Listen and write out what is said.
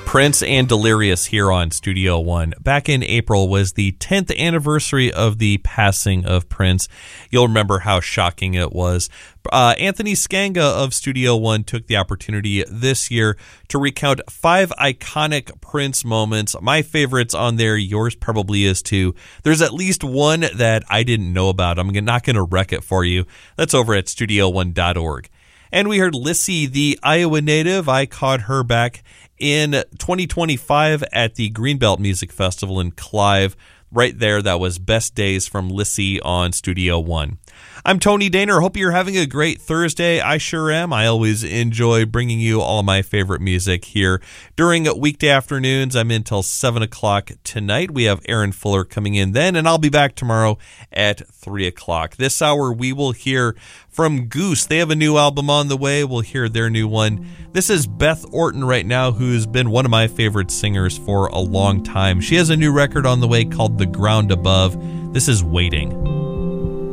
Prince and Delirious here on Studio One. Back in April was the 10th anniversary of the passing of Prince. You'll remember how shocking it was. Anthony Scanga of Studio One took the opportunity this year to recount 5 iconic Prince moments. My favorites on there, yours probably is too. There's at least one that I didn't know about. I'm not going to wreck it for you. That's over at studio1.org. And we heard Lissy, the Iowa native. I caught her back in 2025 at the Greenbelt Music Festival in Clive. Right there, that was Best Days from Lissy on Studio One. I'm Tony Daner. Hope you're having a great Thursday. I sure am. I always enjoy bringing you all of my favorite music here during weekday afternoons. I'm in till 7 o'clock tonight. We have Aaron Fuller coming in then, and I'll be back tomorrow at 3 o'clock. This hour, we will hear from Goose. They have a new album on the way. We'll hear their new one. This is Beth Orton right now, who's been one of my favorite singers for a long time. She has a new record on the way called The Ground Above. This is Waiting.